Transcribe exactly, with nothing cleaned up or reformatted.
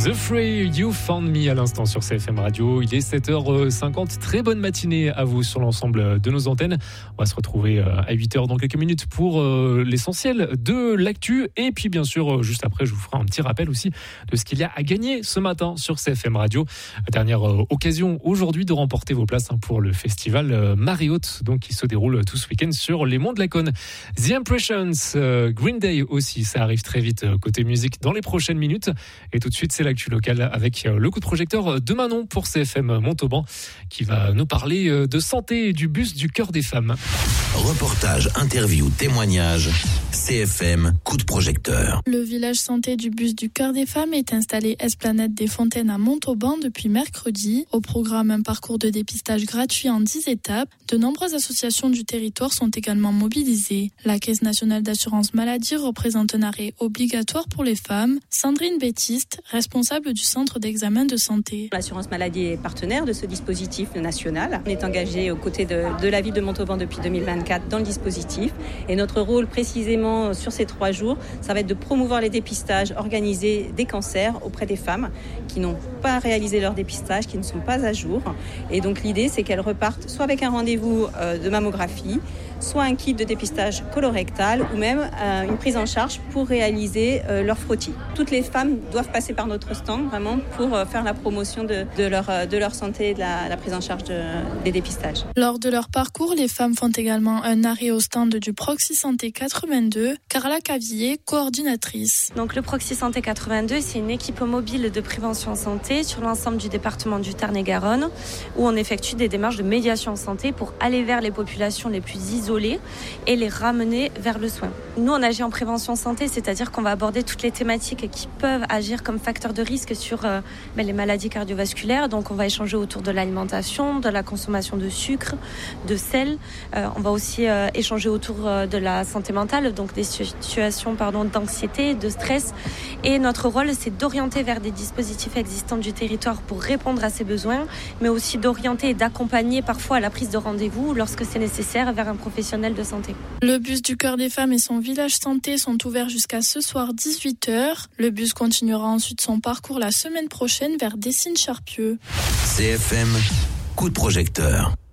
The Free, You Found Me à l'instant sur C F M Radio. Il est sept heures cinquante. Très bonne matinée à vous sur l'ensemble de nos antennes. On va se retrouver à huit heures dans quelques minutes pour l'essentiel de l'actu. Et puis bien sûr, juste après, je vous ferai un petit rappel aussi de ce qu'il y a à gagner ce matin sur C F M Radio. Dernière occasion aujourd'hui de remporter vos places pour le festival Marriott, donc qui se déroule tout ce week-end sur les monts de Laconne. The Impressions, Green Day aussi, ça arrive très vite côté musique dans les prochaines minutes. Et tout de suite, c'est l'actu locale avec le coup de projecteur de Manon pour C F M Montauban qui va nous parler de santé et du bus du cœur des femmes. Reportage, interview, témoignage, C F M, coup de projecteur. Le village santé du bus du cœur des femmes est installé Esplanade des Fontaines à Montauban depuis mercredi. Au programme, un parcours de dépistage gratuit en dix étapes. De nombreuses associations du territoire sont également mobilisées. La Caisse nationale d'assurance maladie représente un arrêt obligatoire pour les femmes. Sandrine Bétiste, responsable du centre d'examen de santé. L'assurance maladie est partenaire de ce dispositif national. On est engagé aux côtés de, de la ville de Montauban depuis deux mille vingt-quatre dans le dispositif. Et notre rôle précisément sur ces trois jours, ça va être de promouvoir les dépistages organisés des cancers auprès des femmes qui n'ont pas réalisé leur dépistage, qui ne sont pas à jour. Et donc l'idée, c'est qu'elles repartent soit avec un rendez-vous de mammographie, soit un kit de dépistage colorectal ou même euh, une prise en charge pour réaliser euh, leur frottis. Toutes les femmes doivent passer par notre stand vraiment pour euh, faire la promotion de, de, leur, euh, de leur santé et de la, la prise en charge de, des dépistages. Lors de leur parcours, les femmes font également un arrêt au stand du Proxy Santé quatre-vingt-deux. Carla Cavillier, coordinatrice. Donc le Proxy Santé quatre-vingt-deux, c'est une équipe mobile de prévention santé sur l'ensemble du département du Tarn-et-Garonne où on effectue des démarches de médiation santé pour aller vers les populations les plus isolées et les ramener vers le soin. Nous, on agit en prévention santé, c'est-à-dire qu'on va aborder toutes les thématiques qui peuvent agir comme facteurs de risque sur euh, ben, les maladies cardiovasculaires. Donc, on va échanger autour de l'alimentation, de la consommation de sucre, de sel. Euh, on va aussi euh, échanger autour euh, de la santé mentale, donc des situations pardon, d'anxiété, de stress. Et notre rôle, c'est d'orienter vers des dispositifs existants du territoire pour répondre à ces besoins, mais aussi d'orienter et d'accompagner parfois à la prise de rendez-vous lorsque c'est nécessaire vers un professionnel de santé. Le bus du cœur des femmes et son village santé sont ouverts jusqu'à ce soir dix-huit heures. Le bus continuera ensuite son parcours la semaine prochaine vers Dessines-Charpieu. C F M, coup de projecteur.